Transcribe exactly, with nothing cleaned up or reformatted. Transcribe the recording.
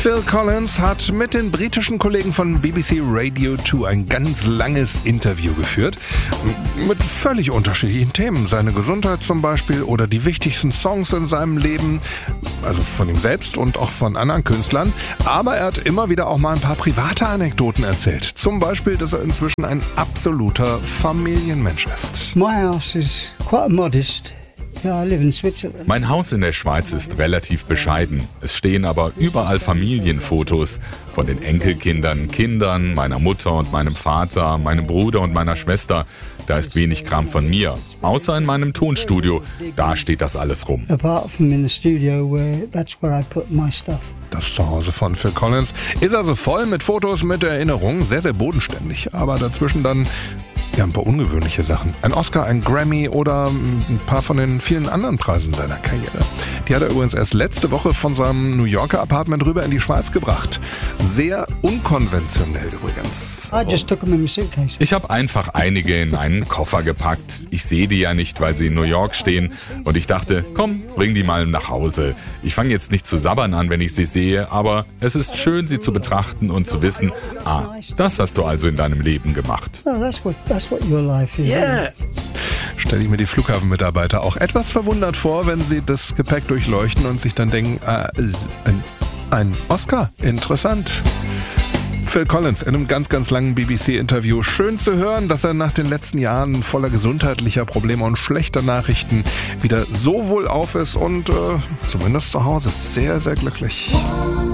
Phil Collins hat mit den britischen Kollegen von B B C Radio zwei ein ganz langes Interview geführt. Mit völlig unterschiedlichen Themen. Seine Gesundheit zum Beispiel oder die wichtigsten Songs in seinem Leben. Also von ihm selbst und auch von anderen Künstlern. Aber er hat immer wieder auch mal ein paar private Anekdoten erzählt. Zum Beispiel, dass er inzwischen ein absoluter Familienmensch ist. My house is quite modest. Yeah, I live in Switzerland. Mein Haus in der Schweiz ist relativ bescheiden. Es stehen aber überall Familienfotos von den Enkelkindern, Kindern, meiner Mutter und meinem Vater, meinem Bruder und meiner Schwester. Da ist wenig Kram von mir, außer in meinem Tonstudio. Da steht das alles rum. Apart from in the studio, where that's where I put my stuff. Das Zuhause von Phil Collins ist also voll mit Fotos, mit Erinnerungen, sehr, sehr bodenständig. Aber dazwischen dann ja, ein paar ungewöhnliche Sachen. Ein Oscar, ein Grammy oder ein paar von den vielen anderen Preisen seiner Karriere. Die hat er übrigens erst letzte Woche von seinem New Yorker Apartment rüber in die Schweiz gebracht. Sehr unkonventionell übrigens. I just took them in my suitcase. Ich habe einfach einige in einen Koffer gepackt. Ich sehe die ja nicht, weil sie in New York stehen. Und ich dachte, komm, bring die mal nach Hause. Ich fange jetzt nicht zu sabbern an, wenn ich sie sehe, aber es ist schön, sie zu betrachten und zu wissen, ah, das hast du also in deinem Leben gemacht. Oh, that's what, that's what your life is. Yeah. Stelle ich mir die Flughafenmitarbeiter auch etwas verwundert vor, wenn sie das Gepäck durchleuchten und sich dann denken, äh, ein, ein Oscar, interessant. Phil Collins in einem ganz, ganz langen B B C-Interview. Schön zu hören, dass er nach den letzten Jahren voller gesundheitlicher Probleme und schlechter Nachrichten wieder so wohlauf ist und äh, zumindest zu Hause sehr, sehr glücklich.